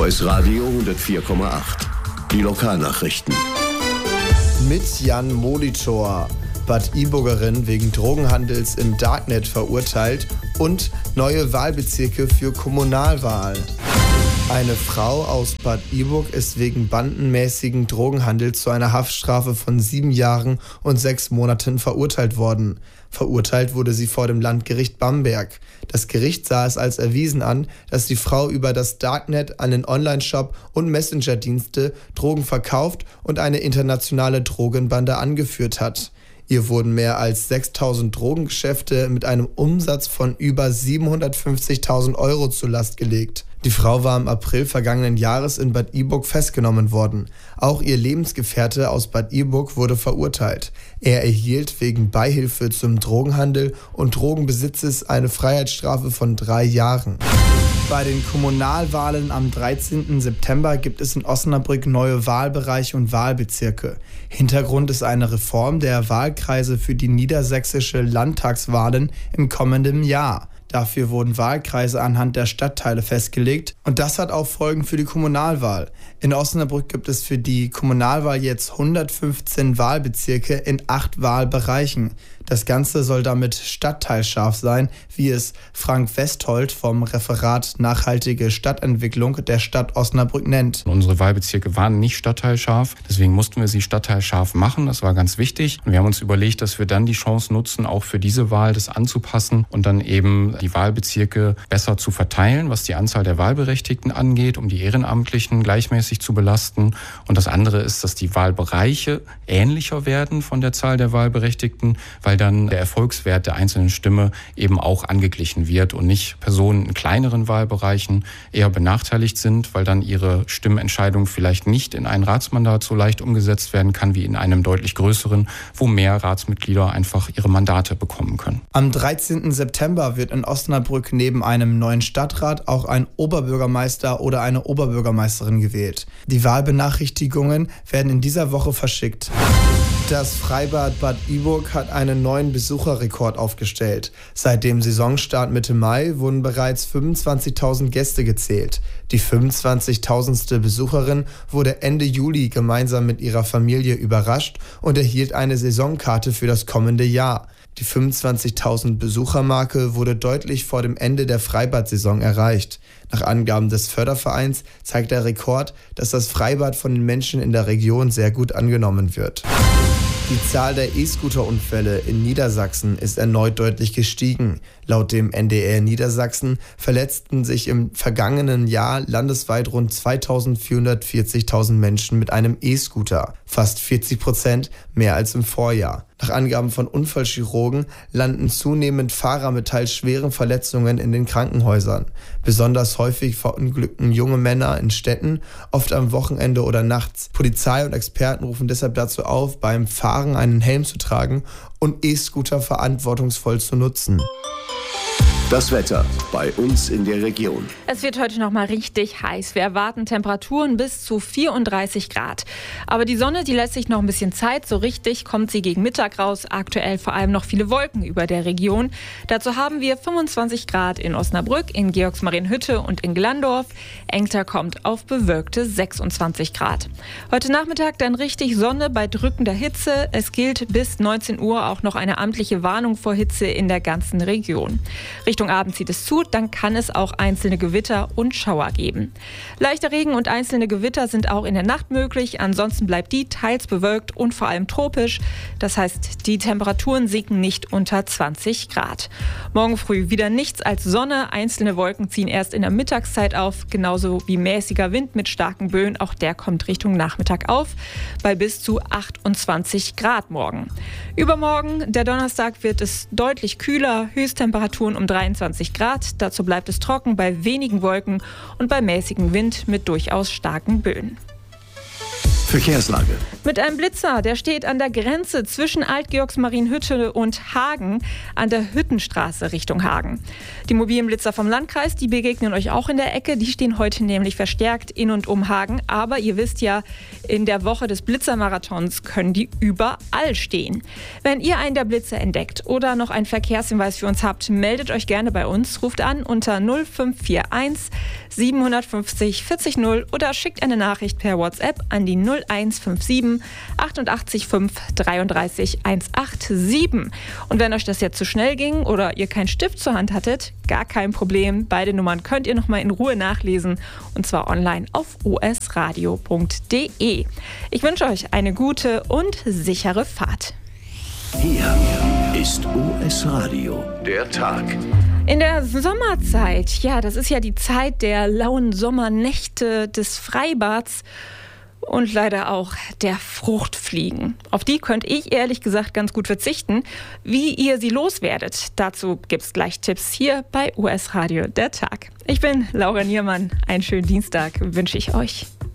Voice Radio 104,8. Die Lokalnachrichten. Mit Jan Molitor. Bad Iburgerin wegen Drogenhandels im Darknet verurteilt und neue Wahlbezirke für Kommunalwahl. Eine Frau aus Bad Iburg ist wegen bandenmäßigen Drogenhandels zu einer Haftstrafe von 7 Jahren und 6 Monaten verurteilt worden. Verurteilt wurde sie vor dem Landgericht Bamberg. Das Gericht sah es als erwiesen an, dass die Frau über das Darknet, einen Online-Shop und Messenger-Dienste Drogen verkauft und eine internationale Drogenbande angeführt hat. Ihr wurden mehr als 6.000 Drogengeschäfte mit einem Umsatz von über 750.000 Euro zur Last gelegt. Die Frau war im April vergangenen Jahres in Bad Iburg festgenommen worden. Auch ihr Lebensgefährte aus Bad Iburg wurde verurteilt. Er erhielt wegen Beihilfe zum Drogenhandel und Drogenbesitzes eine Freiheitsstrafe von 3 Jahren. Bei den Kommunalwahlen am 13. September gibt es in Osnabrück neue Wahlbereiche und Wahlbezirke. Hintergrund ist eine Reform der Wahlkreise für die niedersächsische Landtagswahlen im kommenden Jahr. Dafür wurden Wahlkreise anhand der Stadtteile festgelegt und das hat auch Folgen für die Kommunalwahl. In Osnabrück gibt es für die Kommunalwahl jetzt 115 Wahlbezirke in 8 Wahlbereichen. Das Ganze soll damit stadtteilscharf sein, wie es Frank Westholt vom Referat Nachhaltige Stadtentwicklung der Stadt Osnabrück nennt. Unsere Wahlbezirke waren nicht stadtteilscharf, deswegen mussten wir sie stadtteilscharf machen. Das war ganz wichtig. Und wir haben uns überlegt, dass wir dann die Chance nutzen, auch für diese Wahl das anzupassen und dann eben die Wahlbezirke besser zu verteilen, was die Anzahl der Wahlberechtigten angeht, um die Ehrenamtlichen gleichmäßig zu belasten. Und das andere ist, dass die Wahlbereiche ähnlicher werden von der Zahl der Wahlberechtigten, weil dann der Erfolgswert der einzelnen Stimme eben auch angeglichen wird und nicht Personen in kleineren Wahlbereichen eher benachteiligt sind, weil dann ihre Stimmentscheidung vielleicht nicht in ein Ratsmandat so leicht umgesetzt werden kann wie in einem deutlich größeren, wo mehr Ratsmitglieder einfach ihre Mandate bekommen können. Am 13. September wird in Osnabrück neben einem neuen Stadtrat auch ein Oberbürgermeister oder eine Oberbürgermeisterin gewählt. Die Wahlbenachrichtigungen werden in dieser Woche verschickt. Das Freibad Bad Iburg hat einen neuen Besucherrekord aufgestellt. Seit dem Saisonstart Mitte Mai wurden bereits 25.000 Gäste gezählt. Die 25.000. Besucherin wurde Ende Juli gemeinsam mit ihrer Familie überrascht und erhielt eine Saisonkarte für das kommende Jahr. Die 25.000 Besuchermarke wurde deutlich vor dem Ende der Freibad-Saison erreicht. Nach Angaben des Fördervereins zeigt der Rekord, dass das Freibad von den Menschen in der Region sehr gut angenommen wird. Die Zahl der E-Scooter-Unfälle in Niedersachsen ist erneut deutlich gestiegen. Laut dem NDR Niedersachsen verletzten sich im vergangenen Jahr landesweit rund 2.440.000 Menschen mit einem E-Scooter, fast 40% mehr als im Vorjahr. Nach Angaben von Unfallchirurgen landen zunehmend Fahrer mit teils schweren Verletzungen in den Krankenhäusern. Besonders häufig verunglückten junge Männer in Städten, oft am Wochenende oder nachts. Polizei und Experten rufen deshalb dazu auf, beim Fahren einen Helm zu tragen und E-Scooter verantwortungsvoll zu nutzen. Das Wetter bei uns in der Region. Es wird heute noch mal richtig heiß. Wir erwarten Temperaturen bis zu 34 Grad. Aber die Sonne, die lässt sich noch ein bisschen Zeit. So richtig kommt sie gegen Mittag raus. Aktuell vor allem noch viele Wolken über der Region. Dazu haben wir 25 Grad in Osnabrück, in Georgsmarienhütte und in Glandorf. Engter kommt auf bewölkte 26 Grad. Heute Nachmittag dann richtig Sonne bei drückender Hitze. Es gilt bis 19 Uhr auch noch eine amtliche Warnung vor Hitze in der ganzen Region. Richtung Abend zieht es zu, dann kann es auch einzelne Gewitter und Schauer geben. Leichter Regen und einzelne Gewitter sind auch in der Nacht möglich. Ansonsten bleibt die teils bewölkt und vor allem tropisch. Das heißt, die Temperaturen sinken nicht unter 20 Grad. Morgen früh wieder nichts als Sonne. Einzelne Wolken ziehen erst in der Mittagszeit auf. Genauso wie mäßiger Wind mit starken Böen. Auch der kommt Richtung Nachmittag auf. Bei bis zu 28 Grad morgen. Übermorgen, der Donnerstag, wird es deutlich kühler. Höchsttemperaturen um 23 Grad. Dazu bleibt es trocken bei wenigen Wolken und bei mäßigem Wind mit durchaus starken Böen. Verkehrslage. Mit einem Blitzer, der steht an der Grenze zwischen Alt-Georgsmarienhütte und Hagen an der Hüttenstraße Richtung Hagen. Die mobilen Blitzer vom Landkreis, die begegnen euch auch in der Ecke. Die stehen heute nämlich verstärkt in und um Hagen. Aber ihr wisst ja, in der Woche des Blitzermarathons können die überall stehen. Wenn ihr einen der Blitzer entdeckt oder noch einen Verkehrshinweis für uns habt, meldet euch gerne bei uns. Ruft an unter 0541 750 40 0 oder schickt eine Nachricht per WhatsApp an die 0157 88 5 33 187. Und wenn euch das jetzt zu schnell ging oder ihr keinen Stift zur Hand hattet, gar kein Problem. Beide Nummern könnt ihr nochmal in Ruhe nachlesen und zwar online auf usradio.de. Ich wünsche euch eine gute und sichere Fahrt. Hier ist US Radio, der Tag. In der Sommerzeit, ja, das ist ja die Zeit der lauen Sommernächte, des Freibads und leider auch der Fruchtfliegen. Auf die könnte ich ehrlich gesagt ganz gut verzichten. Wie ihr sie loswerdet, dazu gibt es gleich Tipps hier bei US Radio, der Tag. Ich bin Laura Niermann. Einen schönen Dienstag wünsche ich euch.